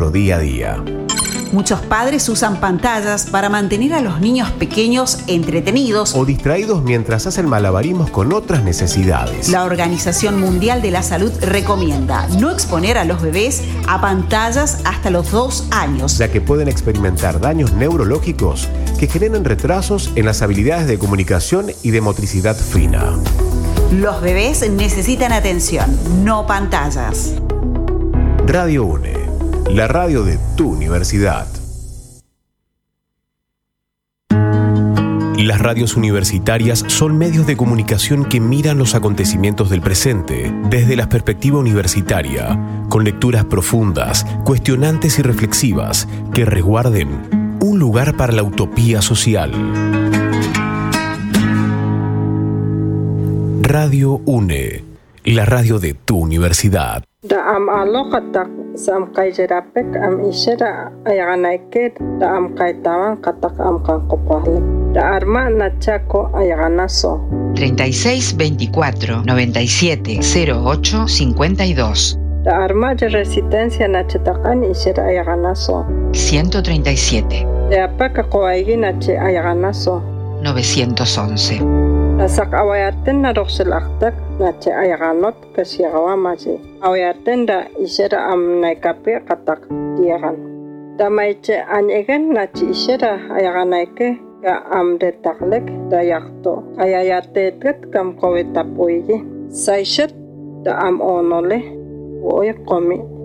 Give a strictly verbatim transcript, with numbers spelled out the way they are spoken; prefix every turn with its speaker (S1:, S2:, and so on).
S1: nuestro día a día.
S2: Muchos padres usan pantallas para mantener a los niños pequeños entretenidos
S1: o distraídos mientras hacen malabarismos con otras necesidades.
S2: La Organización Mundial de la Salud recomienda no exponer a los bebés a pantallas hasta los dos años,
S1: ya que pueden experimentar daños neurológicos que generan retrasos en las habilidades de comunicación y de motricidad fina.
S2: Los bebés necesitan atención, no pantallas.
S1: Radio UNE, la radio de tu universidad. Las radios universitarias son medios de comunicación que miran los acontecimientos del presente desde la perspectiva universitaria, con lecturas profundas, cuestionantes y reflexivas que resguarden un lugar para la utopía social. Radio UNE, la radio de tu universidad.
S3: Da am alokatak sam kaijerapek am ishera ayaganaike da am kaitawan katak am kankopahle da arma nachaco ayaganaso
S4: treinta y seis veinticuatro noventa y siete cero ocho cincuenta y dos
S3: da arma de resistencia nachetakan ishera ayaganaso
S4: ciento treinta y siete
S3: de apaka koaigi nache ayaganaso
S4: novecientos once.
S3: Nasak awayarten na roxelaktak nache ayaganot kasiagawamaji. Awayarten da isera am naikape katak diagan. Da maiche anyegen nache isera ayaganaike ga am detaklek da yakto. Ayayatetet kam kowetapuigi. Saishet da am onole. Oye komi.